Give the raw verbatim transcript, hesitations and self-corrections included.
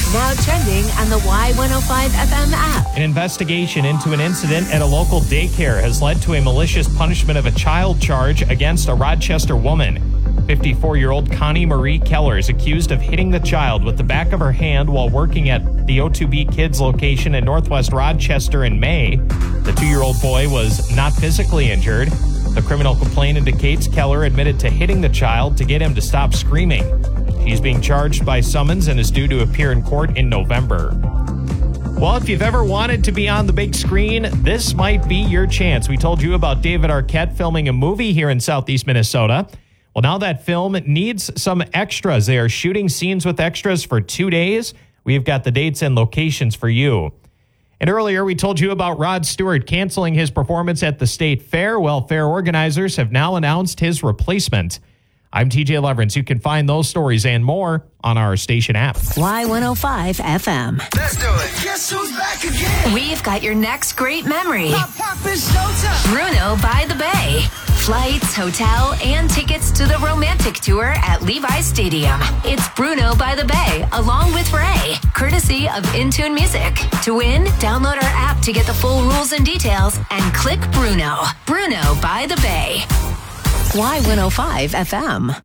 Now trending on the Y one oh five F M app. An investigation into an incident at a local daycare has led to a malicious punishment of a child charge against a Rochester woman. fifty-four-year-old Connie Marie Keller is accused of hitting the child with the back of her hand while working at the O two B Kids location in Northwest Rochester in May. The two-year-old boy was not physically injured. The criminal complaint indicates Keller admitted to hitting the child to get him to stop screaming. She's being charged by summons and is due to appear in court in November. Well, if you've ever wanted to be on the big screen, this might be your chance. We told you about David Arquette filming a movie here in Southeast Minnesota. Well, now that film needs some extras. They are shooting scenes with extras for two days. We've got the dates and locations for you. And earlier, we told you about Rod Stewart canceling his performance at the State Fair. Well, fair organizers have now announced his replacement. I'm T J Leverance. You can find those stories and more on our station app. Y one oh five F M. Let's do it. Guess who's back again? We've got your next great memory. Pop, pop, it's showtime. Bruno by the Bay. Flights, hotel, and tickets to the romantic tour at Levi's Stadium. It's Bruno by the Bay, along with Ray, courtesy of Intune Music. To win, download our app to get the full rules and details and click Bruno. Bruno by the Bay. Y one oh five F M.